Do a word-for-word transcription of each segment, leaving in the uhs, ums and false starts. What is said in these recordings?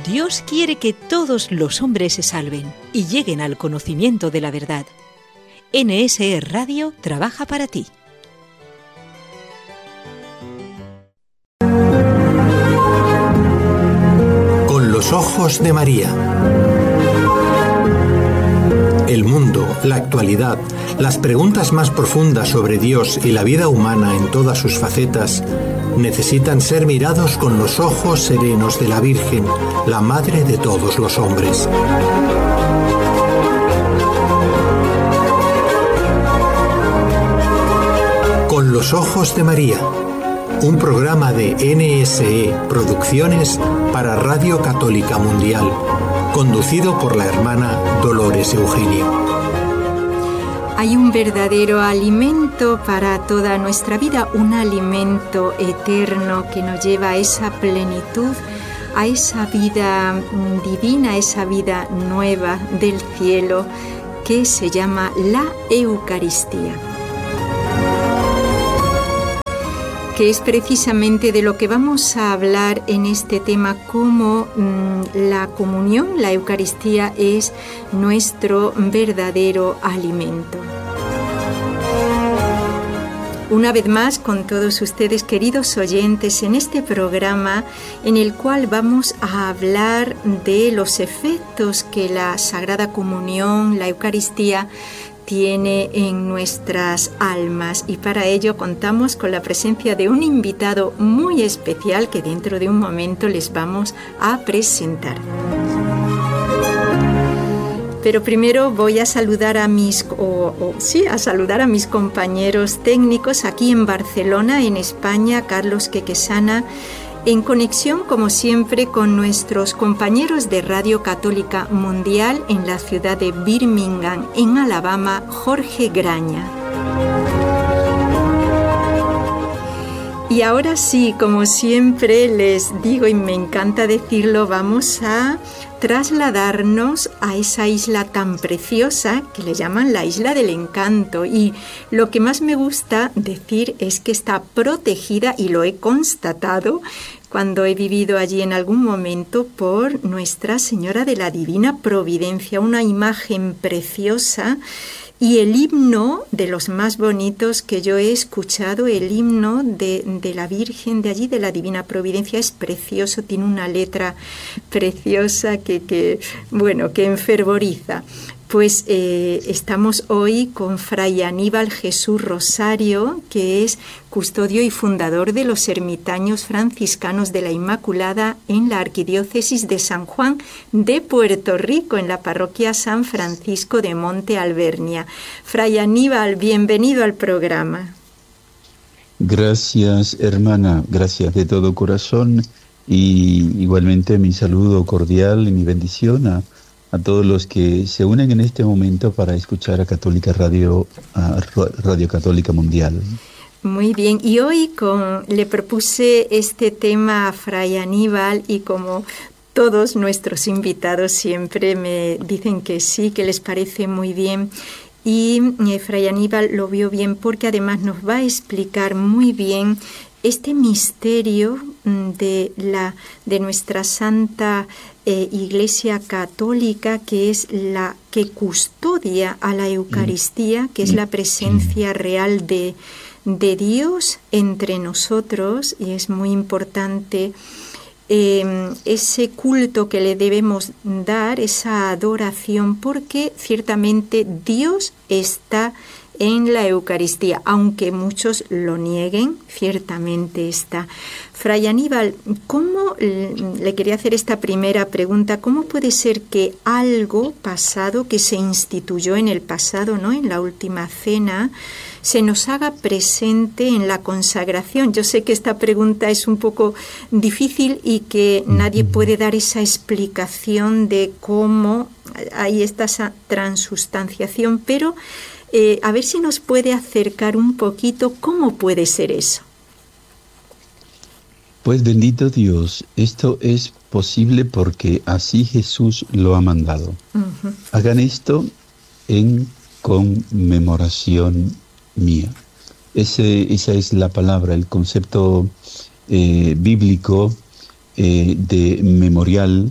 Dios quiere que todos los hombres se salven y lleguen al conocimiento de la verdad. N S E Radio trabaja para ti. Con los ojos de María. El mundo, la actualidad, las preguntas más profundas sobre Dios y la vida humana en todas sus facetas necesitan ser mirados con los ojos serenos de la Virgen, la Madre de todos los hombres. Con los ojos de María, un programa de N S E Producciones para Radio Católica Mundial, conducido por la hermana Dolores Eugenia. Hay un verdadero alimento para toda nuestra vida, un alimento eterno que nos lleva a esa plenitud, a esa vida divina, a esa vida nueva del cielo que se llama la Eucaristía, que es precisamente de lo que vamos a hablar en este tema, cómo mmm, la comunión, la Eucaristía, es nuestro verdadero alimento. Una vez más con todos ustedes, queridos oyentes, en este programa en el cual vamos a hablar de los efectos que la Sagrada Comunión, la Eucaristía, tiene en nuestras almas, y para ello contamos con la presencia de un invitado muy especial que dentro de un momento les vamos a presentar. Pero primero voy a saludar a mis o, o, sí, a saludar a mis compañeros técnicos aquí en Barcelona, en España, Carlos Quequesana, en conexión, como siempre, con nuestros compañeros de Radio Católica Mundial en la ciudad de Birmingham, en Alabama, Jorge Graña. Y ahora sí, como siempre les digo y me encanta decirlo, vamos a trasladarnos a esa isla tan preciosa que le llaman la Isla del Encanto. Y lo que más me gusta decir es que está protegida, y lo he constatado cuando he vivido allí en algún momento, por Nuestra Señora de la Divina Providencia, una imagen preciosa. Y el himno de los más bonitos que yo he escuchado, el himno de, de la Virgen de allí, de la Divina Providencia, es precioso, tiene una letra preciosa que, que bueno, que enfervoriza. Pues eh, estamos hoy con Fray Aníbal Jesús Rosario, que es custodio y fundador de los ermitaños franciscanos de la Inmaculada en la Arquidiócesis de San Juan de Puerto Rico, en la parroquia San Francisco de Monte Alvernia. Fray Aníbal, bienvenido al programa. Gracias, hermana, gracias de todo corazón, y igualmente mi saludo cordial y mi bendición a a todos los que se unen en este momento para escuchar a Católica Radio, a Radio Católica Mundial. Muy bien, y hoy con, le propuse este tema a Fray Aníbal, y como todos nuestros invitados siempre me dicen que sí, que les parece muy bien, y eh, Fray Aníbal lo vio bien porque además nos va a explicar muy bien este misterio de, la, de nuestra Santa eh, Iglesia Católica, que es la que custodia a la Eucaristía, que es la presencia real de, de Dios entre nosotros, y es muy importante eh, ese culto que le debemos dar, esa adoración, porque ciertamente Dios está en la Eucaristía, aunque muchos lo nieguen, ciertamente está. Fray Aníbal, ¿cómo, le quería hacer esta primera pregunta, cómo puede ser que algo pasado, que se instituyó en el pasado, ¿no?, en la última cena, se nos haga presente en la consagración? Yo sé que esta pregunta es un poco difícil y que nadie puede dar esa explicación de cómo hay esta transustanciación, pero Eh, a ver si nos puede acercar un poquito cómo puede ser eso. Pues bendito Dios, esto es posible porque así Jesús lo ha mandado. Uh-huh. Hagan esto en conmemoración mía. Ese, esa es la palabra, el concepto eh, bíblico eh, de memorial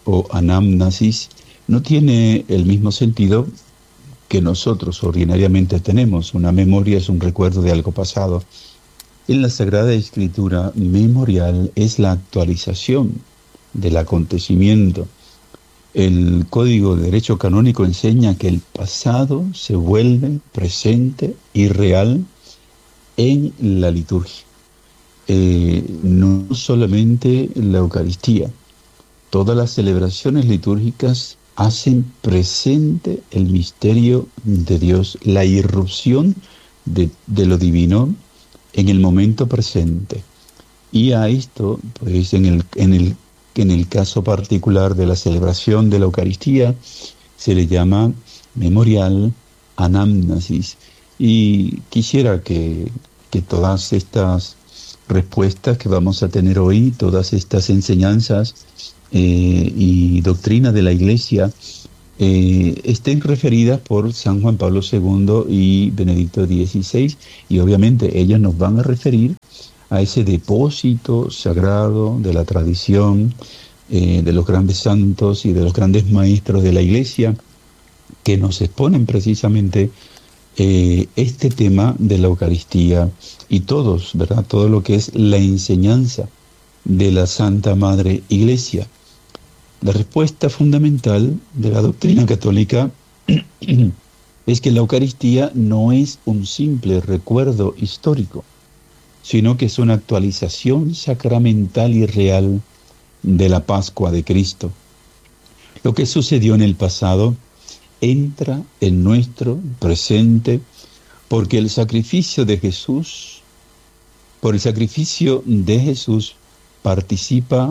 o anamnesis no tiene el mismo sentido que nosotros ordinariamente tenemos. Una memoria es un recuerdo de algo pasado. En la Sagrada Escritura, memorial es la actualización del acontecimiento. El Código de Derecho Canónico enseña que el pasado se vuelve presente y real en la liturgia. Eh, no solamente la Eucaristía, todas las celebraciones litúrgicas hacen presente el misterio de Dios, la irrupción de, de lo divino en el momento presente. Y a esto, pues en el, en el, en el caso particular de la celebración de la Eucaristía, se le llama memorial, anamnesis. Y quisiera que, que todas estas respuestas que vamos a tener hoy, todas estas enseñanzas eh, y doctrina de la Iglesia, eh, estén referidas por San Juan Pablo segundo y Benedicto dieciséis, y obviamente ellas nos van a referir a ese depósito sagrado de la tradición eh, de los grandes santos y de los grandes maestros de la Iglesia, que nos exponen precisamente eh, este tema de la Eucaristía y todos, ¿verdad? Todo lo que es la enseñanza de la Santa Madre Iglesia. La respuesta fundamental de la doctrina católica es que la Eucaristía no es un simple recuerdo histórico, sino que es una actualización sacramental y real de la Pascua de Cristo. Lo que sucedió en el pasado entra en nuestro presente porque el sacrificio de Jesús, por el sacrificio de Jesús, participa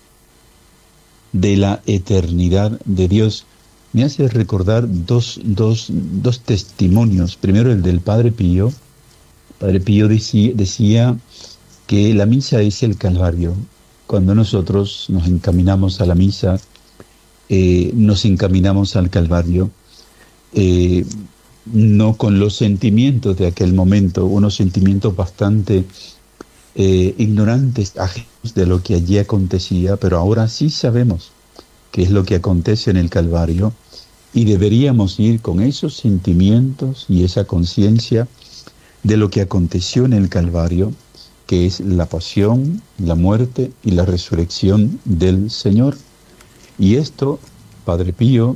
de la eternidad de Dios. Me hace recordar dos, dos, dos testimonios. Primero el del Padre Pío. Padre Pío decía, decía que la misa es el Calvario. Cuando nosotros nos encaminamos a la misa, eh, nos encaminamos al Calvario, eh, no con los sentimientos de aquel momento, unos sentimientos bastante eh, ignorantes, ajenos de lo que allí acontecía, pero ahora sí sabemos qué es lo que acontece en el Calvario y deberíamos ir con esos sentimientos y esa conciencia de lo que aconteció en el Calvario, que es la pasión, la muerte y la resurrección del Señor. Y esto, Padre Pío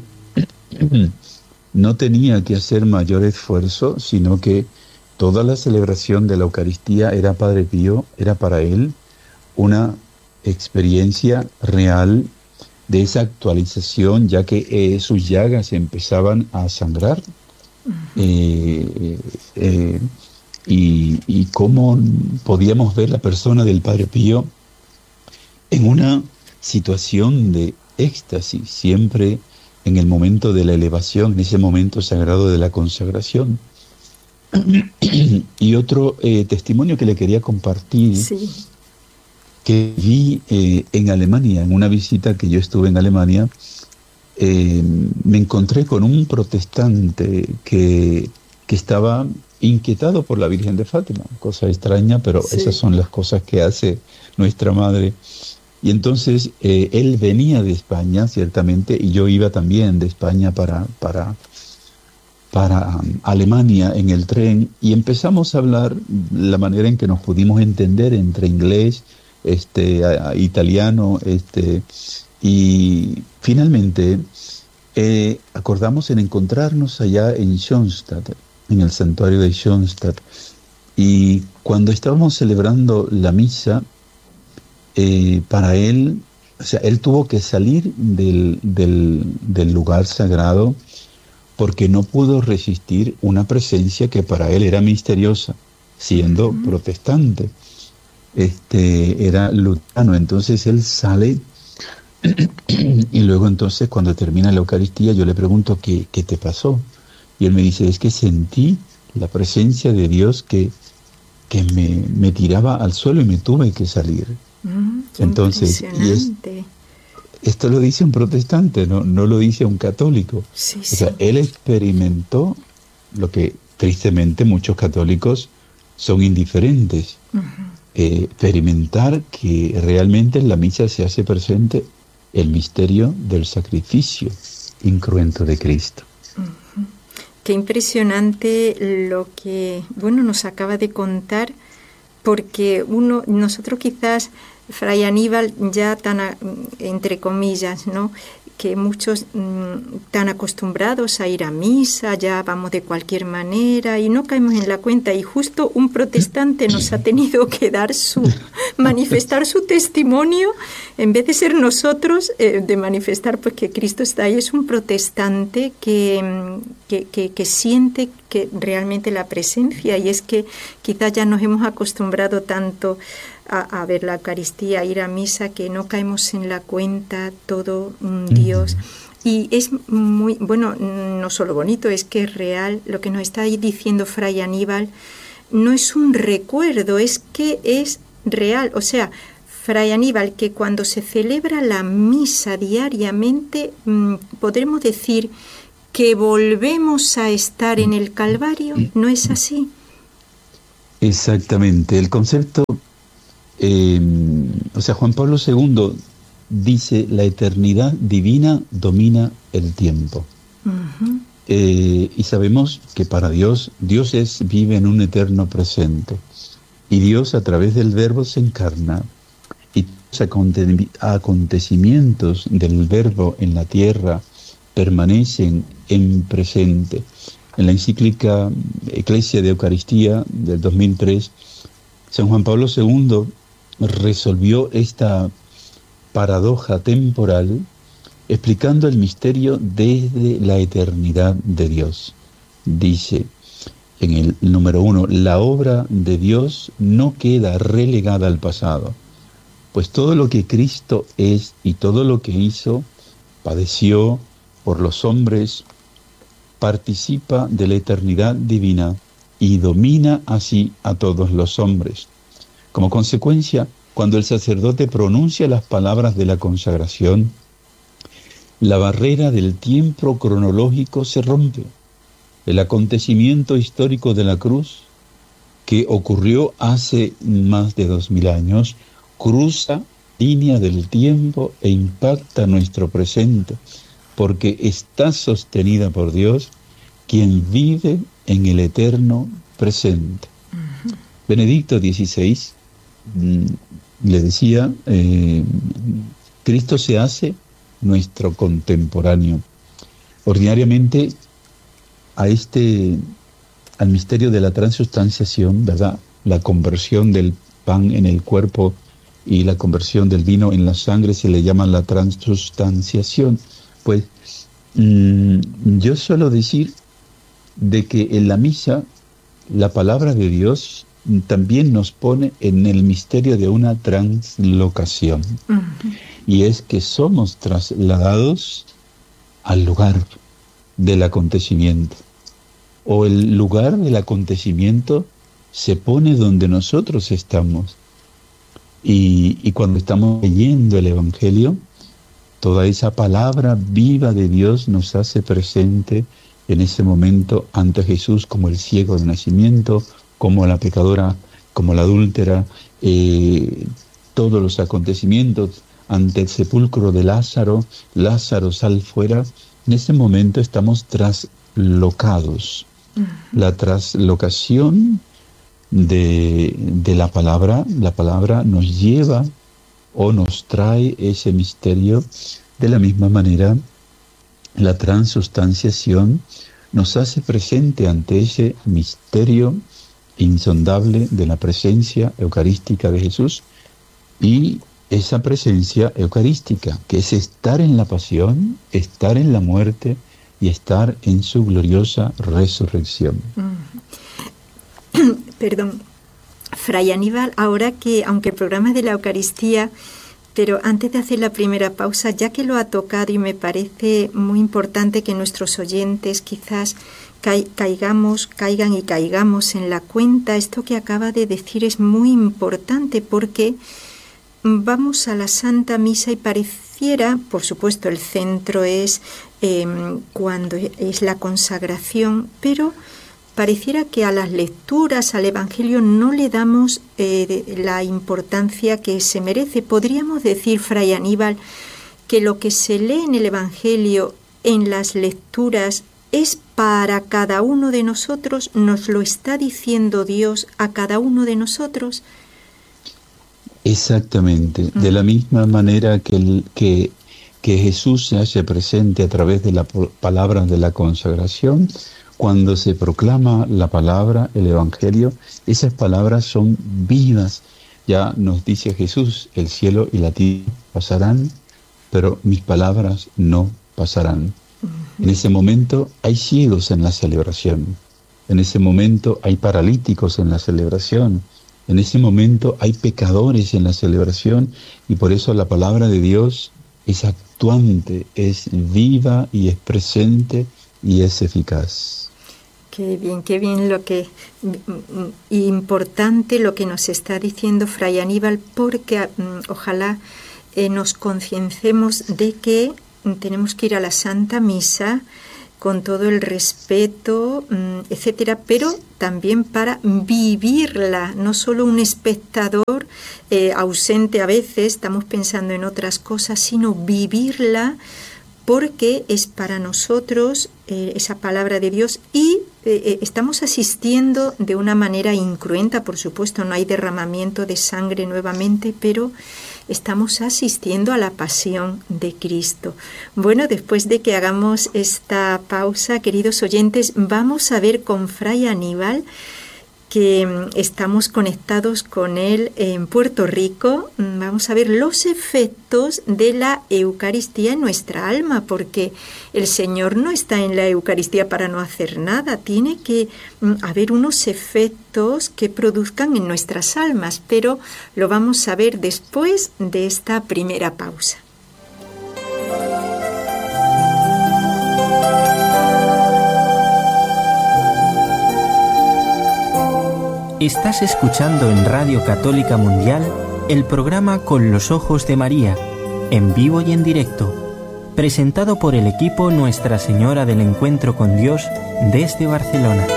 no tenía que hacer mayor esfuerzo, sino que toda la celebración de la Eucaristía era Padre Pío, era para él una experiencia real de esa actualización, ya que eh, sus llagas empezaban a sangrar. Uh-huh. eh, eh, y, y cómo podíamos ver la persona del Padre Pío en una situación de éxtasis, siempre en el momento de la elevación, en ese momento sagrado de la consagración. Y otro eh, testimonio que le quería compartir, sí, que vi eh, en Alemania, en una visita que yo estuve en Alemania, eh, me encontré con un protestante que, que estaba inquietado por la Virgen de Fátima, cosa extraña, pero sí, esas son las cosas que hace nuestra Madre. Y entonces eh, él venía de España, ciertamente, y yo iba también de España para, para, para um, Alemania en el tren, y empezamos a hablar la manera en que nos pudimos entender entre inglés, este, a, a italiano, este, y finalmente eh, acordamos en encontrarnos allá en Schoenstatt, en el santuario de Schoenstatt, y cuando estábamos celebrando la misa, Eh, para él, o sea, él tuvo que salir del, del, del lugar sagrado porque no pudo resistir una presencia que para él era misteriosa, siendo uh-huh. protestante, este, era luterano. Entonces él sale y luego entonces cuando termina la Eucaristía yo le pregunto ¿qué, qué te pasó? Y él me dice, es que sentí la presencia de Dios que, que me, me tiraba al suelo y me tuve que salir. Mm, entonces, y es, esto lo dice un protestante, no, no lo dice un católico. Sí, o sea, sí. Él experimentó lo que tristemente muchos católicos son indiferentes. Uh-huh. eh, experimentar que realmente la misa se hace presente el misterio del sacrificio incruento de Cristo. Uh-huh. Qué impresionante lo que, bueno, nos acaba de contar, porque uno, nosotros quizás, Fray Aníbal, ya tan, a, entre comillas, ¿no?, que muchos mmm, tan acostumbrados a ir a misa, ya vamos de cualquier manera y no caemos en la cuenta, y justo un protestante nos ha tenido que dar su, manifestar su testimonio, en vez de ser nosotros, eh, de manifestar pues que Cristo está ahí. Es un protestante que, que, que, que siente que realmente la presencia, y es que quizás ya nos hemos acostumbrado tanto A, a ver la Eucaristía, a ir a misa, que no caemos en la cuenta todo un Dios. Mm. Y es muy, bueno, no solo bonito, es que es real. Lo que nos está diciendo Fray Aníbal no es un recuerdo, es que es real. O sea, Fray Aníbal, que cuando se celebra la misa diariamente, mmm, podremos decir que volvemos a estar en el Calvario, ¿no es así? Exactamente, el concepto... Eh, o sea, Juan Pablo segundo dice: la eternidad divina domina el tiempo. Uh-huh. Eh, y sabemos que para Dios, Dios es, vive en un eterno presente. Y Dios, a través del Verbo, se encarna. Y los acontecimientos del Verbo en la tierra permanecen en presente. En la encíclica Ecclesia de Eucaristía del dos mil tres, San Juan Pablo segundo resolvió esta paradoja temporal explicando el misterio desde la eternidad de Dios. Dice en el número uno: la obra de Dios no queda relegada al pasado, pues todo lo que Cristo es y todo lo que hizo, padeció por los hombres, participa de la eternidad divina y domina así a todos los hombres. Como consecuencia, cuando el sacerdote pronuncia las palabras de la consagración, la barrera del tiempo cronológico se rompe. El acontecimiento histórico de la cruz, que ocurrió hace más de dos mil años, cruza línea del tiempo e impacta nuestro presente, porque está sostenida por Dios, quien vive en el eterno presente. Uh-huh. Benedicto dieciséis le decía, eh, Cristo se hace nuestro contemporáneo. Ordinariamente a este, al misterio de la transustanciación, ¿verdad?, la conversión del pan en el cuerpo y la conversión del vino en la sangre, se le llama la transustanciación. Pues mmm, yo suelo decir de que en la misa la palabra de Dios también nos pone en el misterio de una translocación. Uh-huh. Y es que somos trasladados al lugar del acontecimiento. O el lugar del acontecimiento se pone donde nosotros estamos. Y, y cuando estamos leyendo el Evangelio, toda esa palabra viva de Dios nos hace presente en ese momento ante Jesús, como el ciego de nacimiento, como la pecadora, como la adúltera, eh, todos los acontecimientos ante el sepulcro de Lázaro, Lázaro sal fuera. En ese momento estamos traslocados. Uh-huh. La traslocación de, de la palabra, la palabra nos lleva o nos trae ese misterio. De la misma manera, la transustanciación nos hace presente ante ese misterio insondable de la presencia eucarística de Jesús, y esa presencia eucarística, que es estar en la pasión, estar en la muerte y estar en su gloriosa resurrección. Mm. Perdón, Fray Aníbal, ahora que, aunque el programa es de la Eucaristía, pero antes de hacer la primera pausa, ya que lo ha tocado, y me parece muy importante que nuestros oyentes quizás caigamos, caigan y caigamos en la cuenta, esto que acaba de decir es muy importante, porque vamos a la Santa Misa y pareciera, por supuesto, el centro es eh, cuando es la consagración, pero pareciera que a las lecturas, al Evangelio, no le damos eh, la importancia que se merece. Podríamos decir, Fray Aníbal, que lo que se lee en el Evangelio, en las lecturas, es para cada uno de nosotros? ¿Nos lo está diciendo Dios a cada uno de nosotros? Exactamente. De la misma manera que, el, que, que Jesús se hace presente a través de la palabra de la consagración, cuando se proclama la palabra, el Evangelio, esas palabras son vivas. Ya nos dice Jesús, el cielo y la tierra pasarán, pero mis palabras no pasarán. Uh-huh. En ese momento hay ciegos en la celebración. En ese momento hay paralíticos en la celebración. En ese momento hay pecadores en la celebración, y por eso la palabra de Dios es actuante, es viva y es presente y es eficaz. Qué bien, qué bien lo que importante lo que nos está diciendo Fray Aníbal, porque um, ojalá eh, nos conciencemos de que tenemos que ir a la Santa Misa con todo el respeto, etcétera, pero también para vivirla, no solo un espectador eh, ausente a veces, estamos pensando en otras cosas, sino vivirla, porque es para nosotros eh, esa palabra de Dios, y eh, estamos asistiendo de una manera incruenta, por supuesto, no hay derramamiento de sangre nuevamente, pero estamos asistiendo a la pasión de Cristo. Bueno, después de que hagamos esta pausa, queridos oyentes, vamos a ver con Fray Aníbal, que estamos conectados con él en Puerto Rico. Vamos a ver los efectos de la Eucaristía en nuestra alma, porque el Señor no está en la Eucaristía para no hacer nada. Tiene que haber unos efectos que produzcan en nuestras almas, pero lo vamos a ver después de esta primera pausa. Estás escuchando en Radio Católica Mundial el programa Con los Ojos de María, en vivo y en directo, presentado por el equipo Nuestra Señora del Encuentro con Dios desde Barcelona.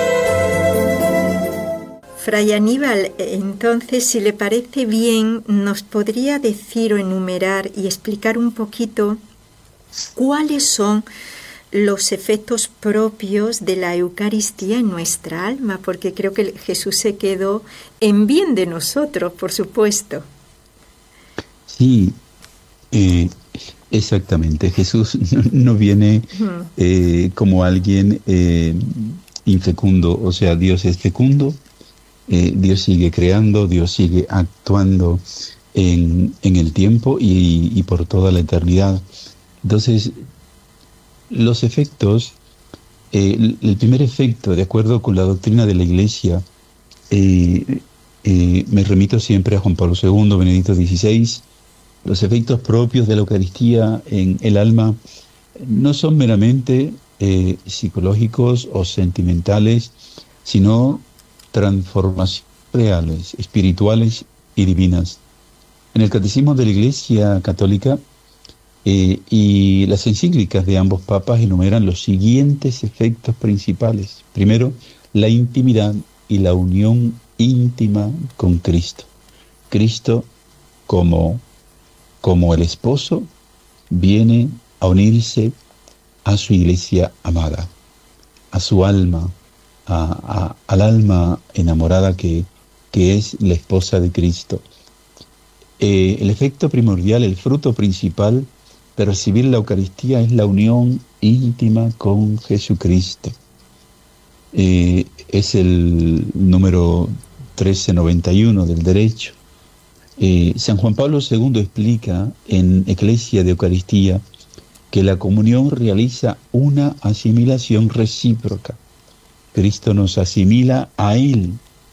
Fray Aníbal, entonces, si le parece bien, ¿nos podría decir o enumerar y explicar un poquito cuáles son los efectos propios de la Eucaristía en nuestra alma? Porque creo que Jesús se quedó en bien de nosotros, por supuesto. Sí, eh, exactamente. Jesús no, no viene eh, como alguien eh, infecundo, o sea, Dios es fecundo, eh, Dios sigue creando, Dios sigue actuando en, en el tiempo y, y por toda la eternidad. Entonces, los efectos, eh, el primer efecto, de acuerdo con la doctrina de la Iglesia, eh, eh, me remito siempre a Juan Pablo segundo, Benedicto dieciséis, los efectos propios de la Eucaristía en el alma no son meramente eh, psicológicos o sentimentales, sino transformaciones reales, espirituales y divinas. En el Catecismo de la Iglesia Católica Eh, y las encíclicas de ambos papas enumeran los siguientes efectos principales. Primero, la intimidad y la unión íntima con Cristo. Cristo, como, como el esposo, viene a unirse a su iglesia amada, a su alma, a, a, al alma enamorada que, que es la esposa de Cristo. Eh, el efecto primordial, el fruto principal de recibir la Eucaristía es la unión íntima con Jesucristo. Eh, es el número trece noventa y uno del derecho. Eh, San Juan Pablo segundo explica en Eclesia de Eucaristía que la comunión realiza una asimilación recíproca. Cristo nos asimila a Él.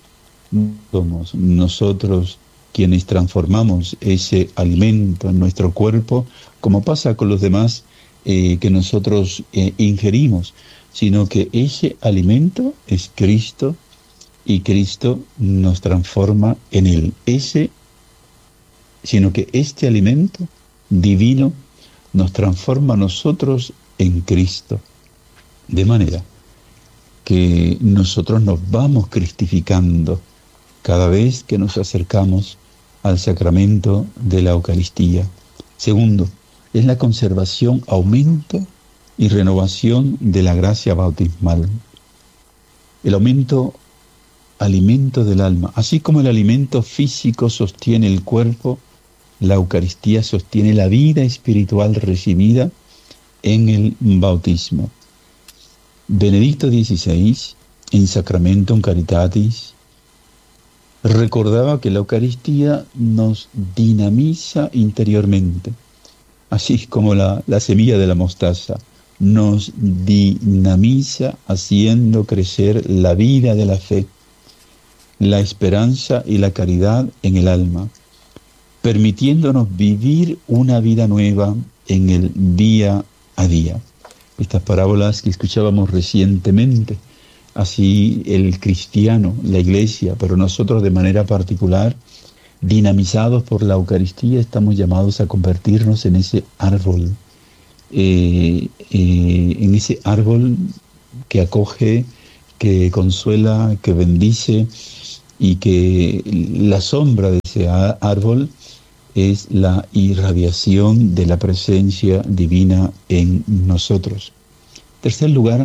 Somos nosotros quienes transformamos ese alimento en nuestro cuerpo, como pasa con los demás eh, que nosotros eh, ingerimos, sino que ese alimento es Cristo y Cristo nos transforma en Él. Ese, sino que este alimento divino nos transforma a nosotros en Cristo, de manera que nosotros nos vamos cristificando cada vez que nos acercamos al sacramento de la Eucaristía. Segundo, es la conservación, aumento y renovación de la gracia bautismal. El aumento, alimento del alma. Así como el alimento físico sostiene el cuerpo, la Eucaristía sostiene la vida espiritual recibida en el bautismo. Benedicto dieciséis, en Sacramentum Caritatis, recordaba que la Eucaristía nos dinamiza interiormente, así como la, la semilla de la mostaza, nos dinamiza haciendo crecer la vida de la fe, la esperanza y la caridad en el alma, permitiéndonos vivir una vida nueva en el día a día. Estas parábolas que escuchábamos recientemente, así el cristiano, la iglesia, pero nosotros de manera particular, dinamizados por la Eucaristía, estamos llamados a convertirnos en ese árbol, eh, eh, en ese árbol que acoge, que consuela, que bendice, y que la sombra de ese árbol es la irradiación de la presencia divina en nosotros. En tercer lugar,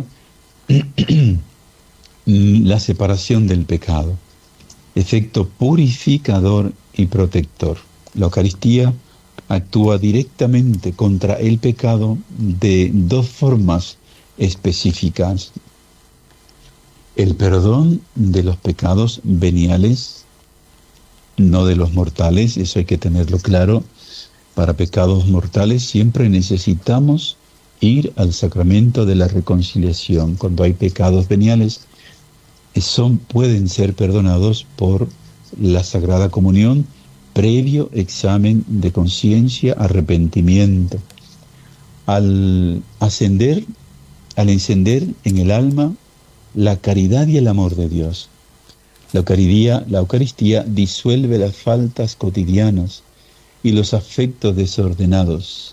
la separación del pecado, efecto purificador y protector. La Eucaristía actúa directamente contra el pecado de dos formas específicas. El perdón de los pecados veniales, no de los mortales, eso hay que tenerlo claro. Para pecados mortales siempre necesitamos ir al sacramento de la reconciliación. Cuando hay pecados veniales, son, pueden ser perdonados por la Sagrada Comunión, previo examen de conciencia, arrepentimiento. Al ascender, al encender en el alma la caridad y el amor de Dios. La Eucaristía, la Eucaristía disuelve las faltas cotidianas y los afectos desordenados.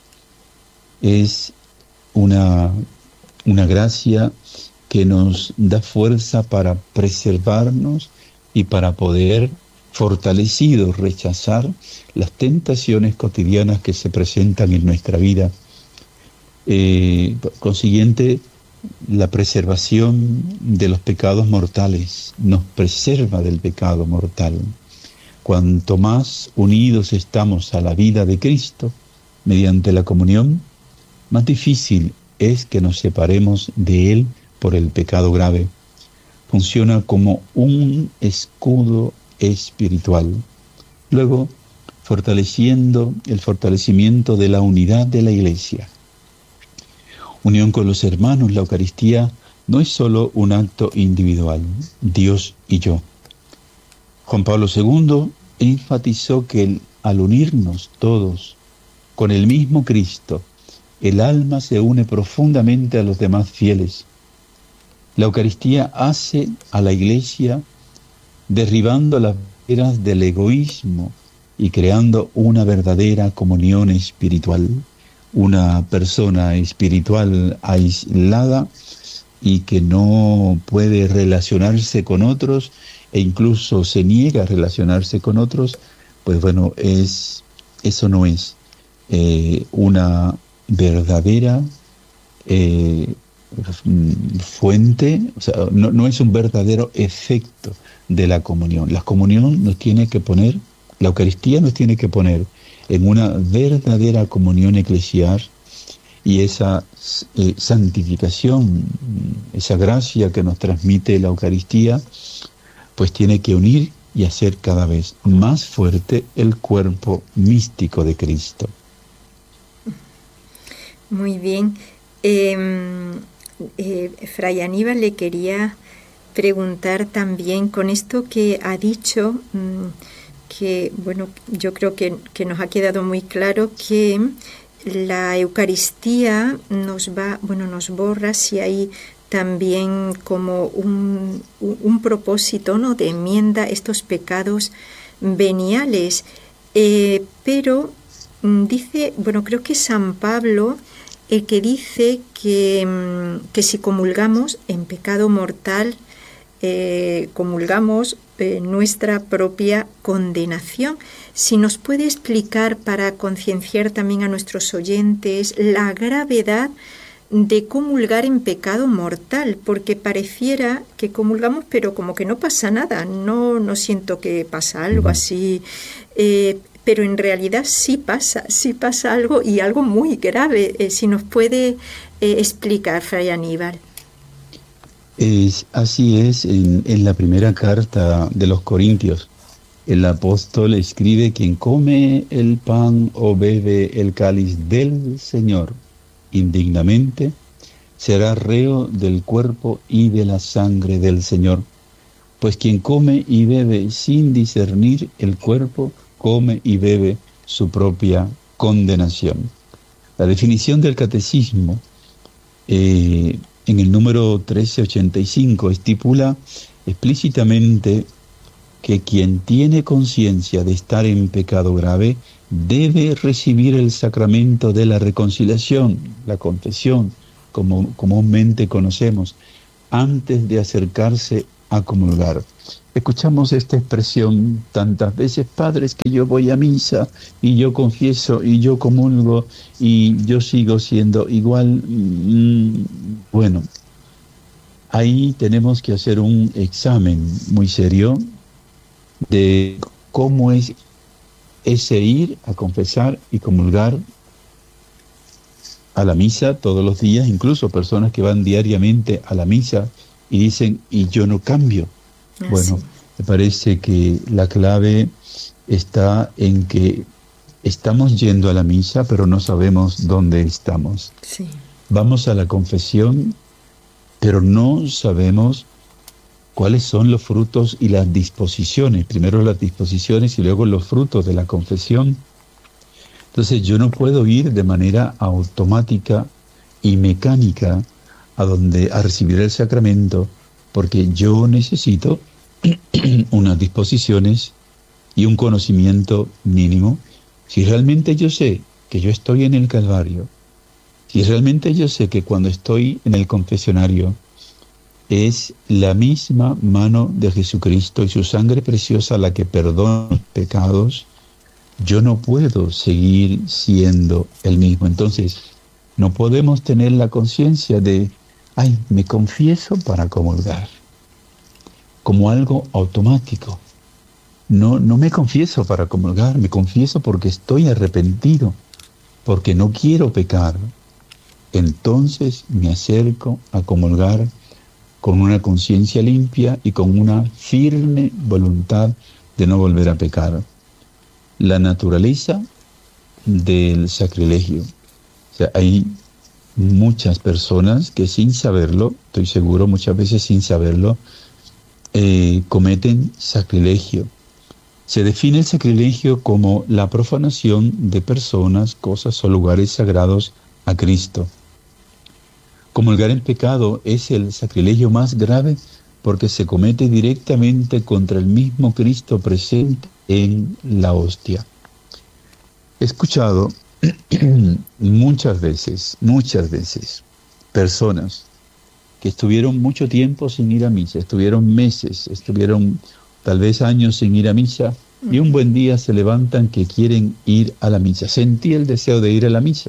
Es una, una gracia que nos da fuerza para preservarnos y para poder, fortalecidos, rechazar las tentaciones cotidianas que se presentan en nuestra vida. Eh, consiguiente, la preservación de los pecados mortales nos preserva del pecado mortal. Cuanto más unidos estamos a la vida de Cristo mediante la comunión, más difícil es que nos separemos de Él por el pecado grave. Funciona como un escudo espiritual. Luego, fortaleciendo el fortalecimiento de la unidad de la Iglesia. Unión con los hermanos, la Eucaristía no es solo un acto individual, Dios y yo. Juan Pablo segundo enfatizó que el, al unirnos todos con el mismo Cristo, el alma se une profundamente a los demás fieles. La Eucaristía hace a la Iglesia derribando las barreras del egoísmo y creando una verdadera comunión espiritual. Una persona espiritual aislada y que no puede relacionarse con otros e incluso se niega a relacionarse con otros, pues bueno, es, eso no es eh, una verdadera eh, fuente, o sea, no, no es un verdadero efecto de la comunión. La comunión nos tiene que poner, la Eucaristía nos tiene que poner en una verdadera comunión eclesial, y esa eh, santificación, esa gracia que nos transmite la Eucaristía, pues tiene que unir y hacer cada vez más fuerte el cuerpo místico de Cristo. Muy bien. Eh, eh, Fray Aníbal, le quería preguntar también con esto que ha dicho, mmm, que, bueno, yo creo que, que nos ha quedado muy claro que la Eucaristía nos va, bueno, nos borra si hay también como un, un, un propósito, ¿no?, de enmienda estos pecados veniales. Eh, pero dice, bueno, creo que San Pablo, el que dice que, que si comulgamos en pecado mortal, eh, comulgamos eh, nuestra propia condenación. Si nos puede explicar, para concienciar también a nuestros oyentes, la gravedad de comulgar en pecado mortal, porque pareciera que comulgamos pero como que no pasa nada, no, no siento que pasa algo así, eh, pero en realidad sí pasa, sí pasa algo, y algo muy grave. Eh, si nos puede eh, explicar, Fray Aníbal. Es, así es, en, en la primera carta de los Corintios, el apóstol escribe: quien come el pan o bebe el cáliz del Señor indignamente, será reo del cuerpo y de la sangre del Señor. Pues quien come y bebe sin discernir el cuerpo, come y bebe su propia condenación. La definición del catecismo, eh, en el número trece ochenta y cinco, estipula explícitamente que quien tiene conciencia de estar en pecado grave debe recibir el sacramento de la reconciliación, la confesión, como comúnmente conocemos, antes de acercarse a comulgar. Escuchamos esta expresión tantas veces: padres, que yo voy a misa y yo confieso y yo comulgo y yo sigo siendo igual. Mmm, bueno, ahí tenemos que hacer un examen muy serio de cómo es ese ir a confesar y comulgar a la misa todos los días, incluso personas que van diariamente a la misa y dicen: y yo no cambio. Ah, bueno, sí. Me parece que la clave está en que estamos yendo a la misa, pero no sabemos dónde estamos. Sí. Vamos a la confesión, pero no sabemos cuáles son los frutos y las disposiciones. Primero las disposiciones y luego los frutos de la confesión. Entonces yo no puedo ir de manera automática y mecánica a donde a recibir el sacramento, porque yo necesito unas disposiciones y un conocimiento mínimo. Si realmente yo sé que yo estoy en el Calvario, si realmente yo sé que cuando estoy en el confesionario es la misma mano de Jesucristo y su sangre preciosa la que perdona los pecados, yo no puedo seguir siendo el mismo. Entonces, no podemos tener la conciencia de, ay, me confieso para comulgar, como algo automático. No, no me confieso para comulgar, me confieso porque estoy arrepentido, porque no quiero pecar. Entonces me acerco a comulgar con una conciencia limpia y con una firme voluntad de no volver a pecar. La naturaleza del sacrilegio. O sea, hay muchas personas que sin saberlo, estoy seguro, muchas veces sin saberlo, eh, cometen sacrilegio. Se define el sacrilegio como la profanación de personas, cosas o lugares sagrados a Cristo. Comulgar en pecado es el sacrilegio más grave porque se comete directamente contra el mismo Cristo presente en la hostia. He escuchado muchas veces, muchas veces, personas que estuvieron mucho tiempo sin ir a misa, estuvieron meses, estuvieron tal vez años sin ir a misa, y un buen día se levantan que quieren ir a la misa. Sentí el deseo de ir a la misa.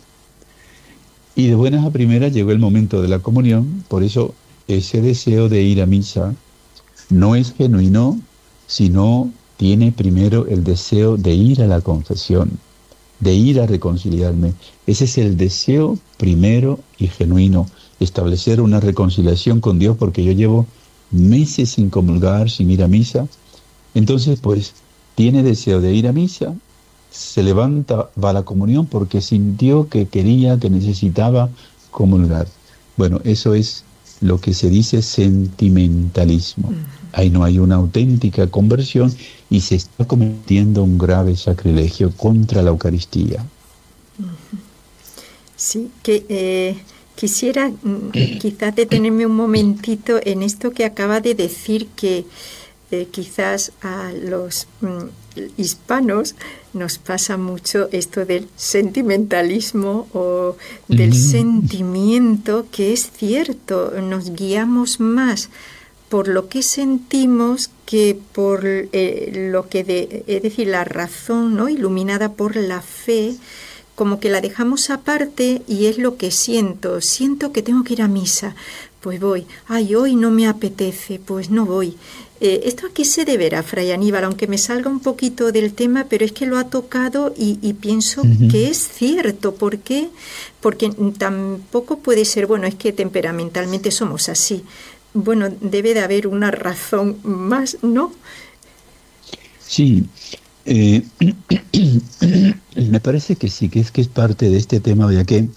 Y de buenas a primeras llegó el momento de la comunión, por eso ese deseo de ir a misa no es genuino, sino tiene primero el deseo de ir a la confesión, de ir a reconciliarme. Ese es el deseo primero y genuino, establecer una reconciliación con Dios, porque yo llevo meses sin comulgar, sin ir a misa. Entonces, pues, tiene deseo de ir a misa, se levanta, va a la comunión porque sintió que quería, que necesitaba comulgar. Bueno, eso es lo que se dice sentimentalismo. Uh-huh. Ahí no hay una auténtica conversión y se está cometiendo un grave sacrilegio contra la Eucaristía. Uh-huh. Sí, que eh, quisiera quizás detenerme un momentito en esto que acaba de decir, que eh, quizás a los mm, hispanos nos pasa mucho esto del sentimentalismo o del mm. sentimiento, que es cierto, nos guiamos más por lo que sentimos que por eh, lo que, de, es decir, la razón, ¿no?, iluminada por la fe, como que la dejamos aparte y es lo que siento. Siento que tengo que ir a misa, pues voy. Ay, hoy no me apetece, pues no voy. Eh, ¿Esto a qué se deberá, Fray Aníbal? Aunque me salga un poquito del tema, pero es que lo ha tocado y, y pienso uh-huh. que es cierto. ¿Por qué? Porque tampoco puede ser, bueno, es que temperamentalmente somos así. Bueno, debe de haber una razón más, ¿no? Sí, eh, me parece que sí, que es que es parte de este tema, ya que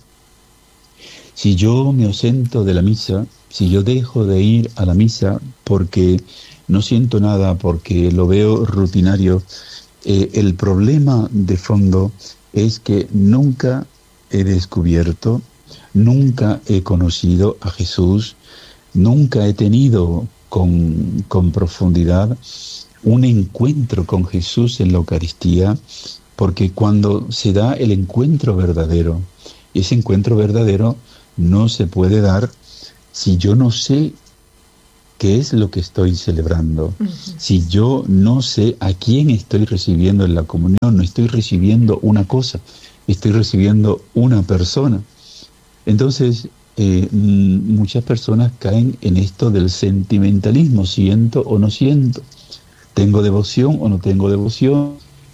si yo me ausento de la misa, si yo dejo de ir a la misa porque no siento nada, porque lo veo rutinario, eh, el problema de fondo es que nunca he descubierto, nunca he conocido a Jesús, nunca he tenido con, con profundidad un encuentro con Jesús en la Eucaristía, porque cuando se da el encuentro verdadero, ese encuentro verdadero no se puede dar si yo no sé qué es lo que estoy celebrando, uh-huh. si yo no sé a quién estoy recibiendo en la comunión, no estoy recibiendo una cosa, estoy recibiendo una persona. Entonces, eh, muchas personas caen en esto del sentimentalismo, siento o no siento, tengo devoción o no tengo devoción,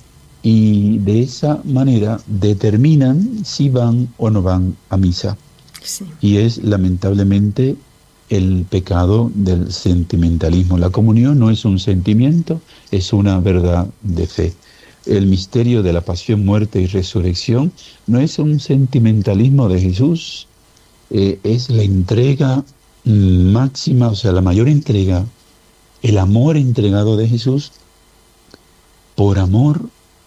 y de esa manera determinan si van o no van a misa. Sí. Y es lamentablemente el pecado del sentimentalismo. La comunión no es un sentimiento, es una verdad de fe. El misterio de la pasión, muerte y resurrección no es un sentimentalismo de Jesús, eh, es la entrega máxima, o sea, la mayor entrega, el amor entregado de Jesús por amor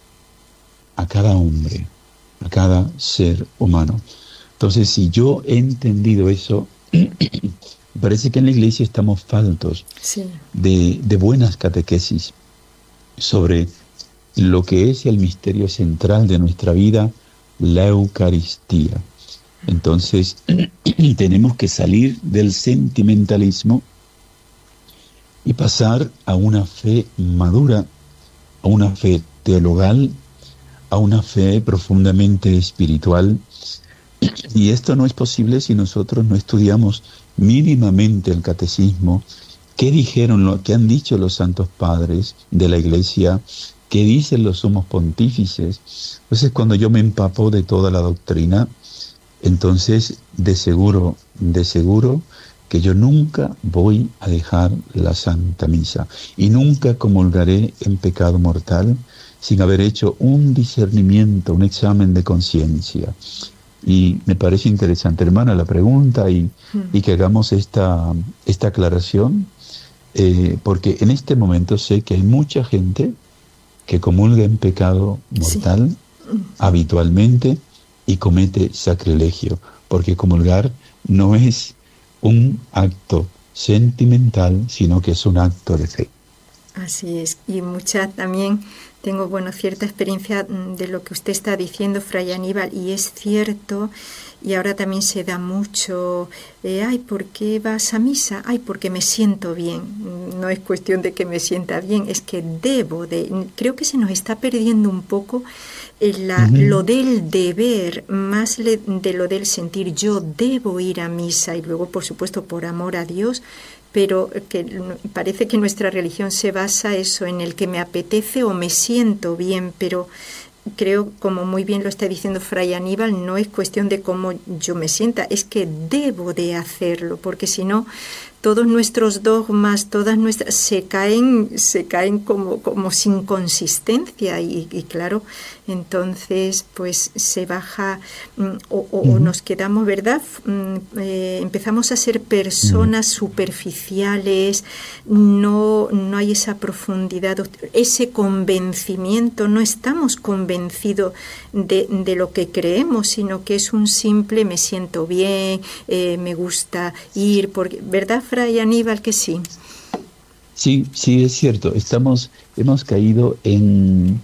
a cada hombre, a cada ser humano. Entonces, si yo he entendido eso, parece que en la Iglesia estamos faltos sí. de, de buenas catequesis sobre lo que es el misterio central de nuestra vida, la Eucaristía. Entonces, tenemos que salir del sentimentalismo y pasar a una fe madura, a una fe teologal, a una fe profundamente espiritual. Y esto no es posible si nosotros no estudiamos mínimamente el catecismo, qué dijeron, lo que han dicho los santos padres de la Iglesia, qué dicen los sumos pontífices. Entonces, cuando yo me empapo de toda la doctrina, entonces de seguro, de seguro que yo nunca voy a dejar la Santa Misa y nunca comulgaré en pecado mortal sin haber hecho un discernimiento, un examen de conciencia. Y me parece interesante, hermana, la pregunta y, y que hagamos esta, esta aclaración, eh, porque en este momento sé que hay mucha gente que comulga en pecado mortal sí. habitualmente y comete sacrilegio, porque comulgar no es un acto sentimental, sino que es un acto de fe. Así es, y mucha también tengo, bueno, cierta experiencia de lo que usted está diciendo, Fray Aníbal, y es cierto, y ahora también se da mucho, eh, ay, ¿por qué vas a misa? Ay, porque me siento bien. No es cuestión de que me sienta bien, es que debo de, creo que se nos está perdiendo un poco la, uh-huh. lo del deber, más le, de lo del sentir, yo debo ir a misa, y luego, por supuesto, por amor a Dios, pero que parece que nuestra religión se basa eso en el que me apetece o me siento bien, pero creo, como muy bien lo está diciendo Fray Aníbal, no es cuestión de cómo yo me sienta, es que debo de hacerlo, porque si no, todos nuestros dogmas, todas nuestras, se caen, se caen como, como sin consistencia y, y claro, entonces pues se baja o, o, o nos quedamos, ¿verdad? Eh, empezamos a ser personas superficiales, no, no hay esa profundidad, ese convencimiento, no estamos convencidos de, de lo que creemos, sino que es un simple me siento bien, eh, me gusta ir, porque, ¿verdad, Fray Aníbal, que sí? Sí, sí, es cierto. Estamos, hemos caído en,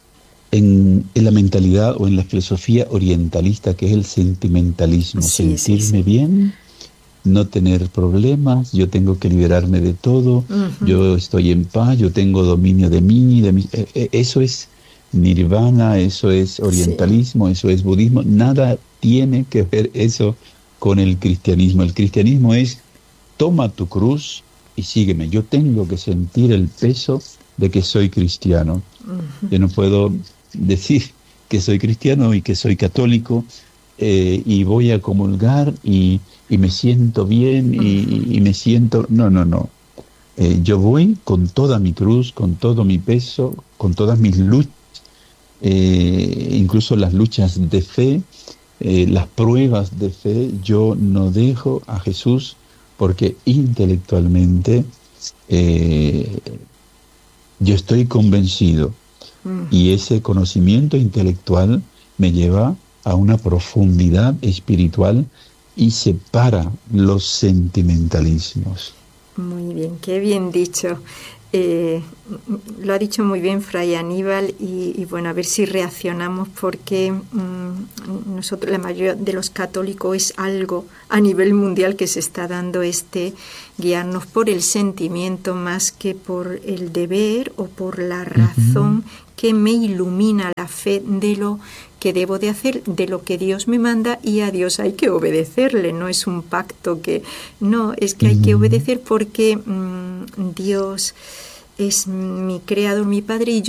en, en la mentalidad o en la filosofía orientalista, que es el sentimentalismo. Sí, sentirme sí, sí. bien no tener problemas, yo tengo que liberarme de todo, uh-huh. yo estoy en paz, yo tengo dominio de mí, de mí. Eso es nirvana, eso es orientalismo, sí. eso es budismo. Nada tiene que ver eso con el cristianismo. El cristianismo es: toma tu cruz y sígueme. Yo tengo que sentir el peso de que soy cristiano. Uh-huh. Yo no puedo decir que soy cristiano y que soy católico eh, y voy a comulgar y, y me siento bien uh-huh. y, y me siento... No, no, no. Eh, yo voy con toda mi cruz, con todo mi peso, con todas mis luchas, eh, incluso las luchas de fe, eh, las pruebas de fe. Yo no dejo a Jesús porque intelectualmente eh, yo estoy convencido mm. y ese conocimiento intelectual me lleva a una profundidad espiritual y separa los sentimentalismos. Muy bien, qué bien dicho. Eh, lo ha dicho muy bien Fray Aníbal y, y bueno, a ver si reaccionamos porque mmm, nosotros, la mayoría de los católicos, es algo a nivel mundial que se está dando este guiarnos por el sentimiento más que por el deber o por la razón uh-huh. que me ilumina la fe de lo que debo de hacer, de lo que Dios me manda, y a Dios hay que obedecerle. No es un pacto que... No, es que hay que obedecer porque mmm, Dios es mi creador, mi Padre, y yo